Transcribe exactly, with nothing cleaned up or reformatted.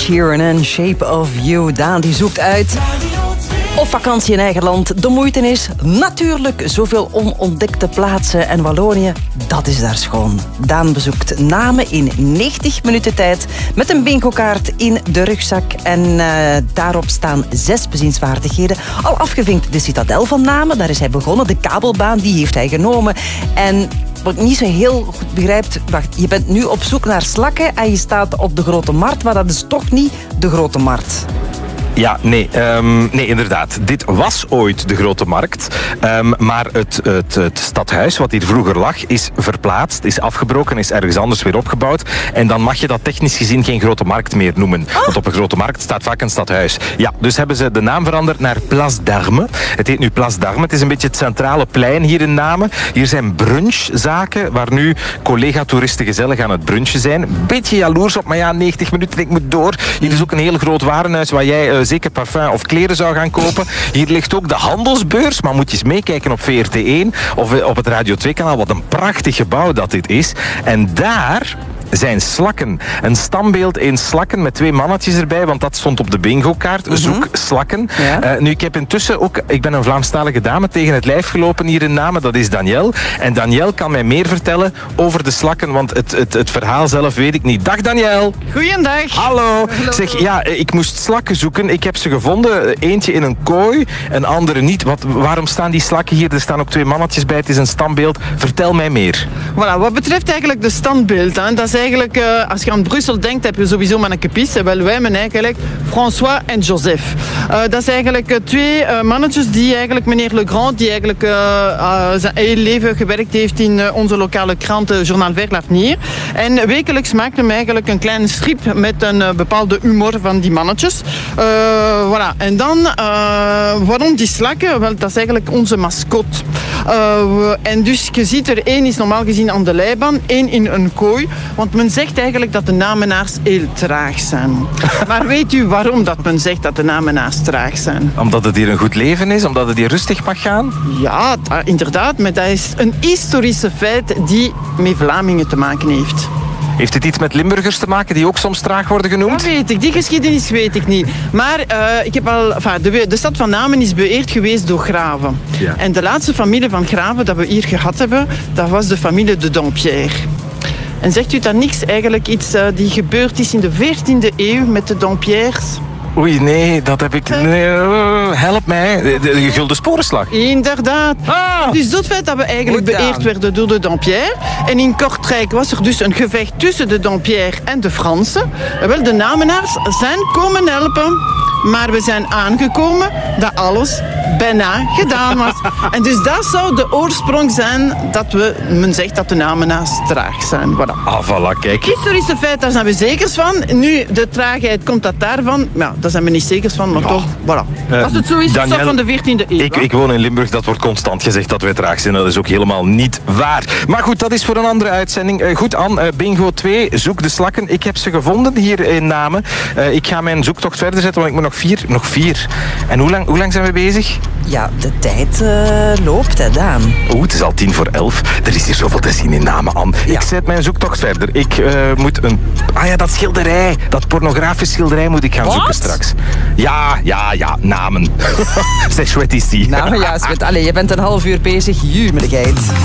Sheeran en Shape of You. Daan die zoekt uit of vakantie in eigen land de moeite is. Natuurlijk zoveel onontdekte plaatsen en Wallonië, dat is daar schoon. Daan bezoekt namen in negentig minuten tijd met een bingo-kaart in de rugzak. En uh, daarop staan zes bezienswaardigheden. Al afgevinkt de citadel van Namen, daar is hij begonnen. De kabelbaan, die heeft hij genomen. En wat ik niet zo heel goed begrijpt, wacht, je bent nu op zoek naar slakken en je staat op de Grote Markt, maar dat is toch niet de Grote Markt. Ja, nee, um, nee, inderdaad. Dit was ooit de Grote Markt. Um, maar het, het, het stadhuis, wat hier vroeger lag, is verplaatst, is afgebroken, is ergens anders weer opgebouwd. En dan mag je dat technisch gezien geen Grote Markt meer noemen. Oh. Want op een Grote Markt staat vaak een stadhuis. Ja, dus hebben ze de naam veranderd naar Place d'Armes. Het heet nu Place d'Armes. Het is een beetje het centrale plein hier in Namen. Hier zijn brunchzaken, waar nu collega-toeristen gezellig aan het brunchen zijn. Beetje jaloers op, maar ja, negentig minuten, ik moet door. Hier is ook een heel groot warenhuis waar jij uh, zeker parfum of kleren zou gaan kopen. Hier ligt ook de handelsbeurs, maar moet je eens meekijken op V R T één of op het Radio twee kanaal. Wat een prachtig gebouw dat dit is. En daar zijn slakken. Een standbeeld in slakken met twee mannetjes erbij, want dat stond op de bingo-kaart. Mm-hmm. Zoek slakken. Ja. Uh, nu, ik heb intussen ook, ik ben een Vlaamstalige dame tegen het lijf gelopen hier in Namen, dat is Danielle. En Danielle kan mij meer vertellen over de slakken, want het, het, het verhaal zelf weet ik niet. Dag Danielle. Goeiedag. Hallo. Hallo. Zeg, ja, ik moest slakken zoeken. Ik heb ze gevonden. Eentje in een kooi, een andere niet. Wat, waarom staan die slakken hier? Er staan ook twee mannetjes bij. Het is een standbeeld. Vertel mij meer. Voilà, wat betreft eigenlijk de standbeeld, hè, dat is eigenlijk, uh, als je aan Brussel denkt, heb je sowieso maar een kepis. Wel, wij hebben eigenlijk François en Joseph. Uh, dat is eigenlijk uh, twee uh, mannetjes die eigenlijk meneer Legrand, die eigenlijk uh, uh, zijn hele leven gewerkt heeft in uh, onze lokale krant uh, Journal Vert l'Avenir. En wekelijks maakte hem eigenlijk een kleine strip met een uh, bepaalde humor van die mannetjes. Uh, voilà. En dan, uh, waarom die slakken? Wel, dat is eigenlijk onze mascotte. Uh, en dus je ziet er één is normaal gezien aan de leibaan, één in een kooi. Want men zegt eigenlijk dat de Namenaars heel traag zijn. Maar weet u waarom dat men zegt dat de Namenaars traag zijn? Omdat het hier een goed leven is? Omdat het hier rustig mag gaan? Ja, inderdaad. Maar dat is een historische feit die met Vlamingen te maken heeft. Heeft het iets met Limburgers te maken die ook soms traag worden genoemd? Dat weet ik. Die geschiedenis weet ik niet. Maar uh, ik heb al, enfin, de, de stad van Namen is beëerd geweest door graven. Ja. En de laatste familie van graven dat we hier gehad hebben, dat was de familie de Dampierre. En zegt u dan niks, eigenlijk iets uh, die gebeurd is in de veertiende eeuw met de Dampierres? Oei, nee, dat heb ik... Nee, uh, help mij. De, de, de Gulden Sporenslag. Inderdaad. Ah. Dus dat feit dat we eigenlijk beëerd werden door de Dampierre. En in Kortrijk was er dus een gevecht tussen de Dampierre en de Fransen. En wel, de Namenaars zijn komen helpen. Maar we zijn aangekomen dat alles bijna gedaan was. En dus dat zou de oorsprong zijn dat we, men zegt dat de Namenaars traag zijn. Voilà. Ah, voilà, kijk. Historische feit, daar zijn we zekers van. Nu, de traagheid, komt dat daarvan? Ja, daar zijn we niet zekers van, maar ja. toch, voilà. Uh, Als het zo is, Daniel, is dat van de veertiende eeuw. Ik, ik woon in Limburg, dat wordt constant gezegd dat wij traag zijn. Dat is ook helemaal niet waar. Maar goed, dat is voor een andere uitzending. Uh, goed, Anne, uh, bingo twee, zoek de slakken. Ik heb ze gevonden hier in Namen. Uh, ik ga mijn zoektocht verder zetten, want ik moet nog vier. Nog vier. En hoe lang, hoe lang zijn we bezig? Ja, de tijd uh, loopt, hè, Daan. Oeh, het is al tien voor elf. Er is hier zoveel te zien in Namen, Anne. Ja. Ik zet mijn zoektocht verder. Ik uh, moet een... Ah ja, dat schilderij. Dat pornografisch schilderij moet ik gaan What? zoeken straks. Ja, ja, ja, Namen. Zeg, wat is die? Nou ja, Allee, je bent een half uur bezig. Juurmeligheid.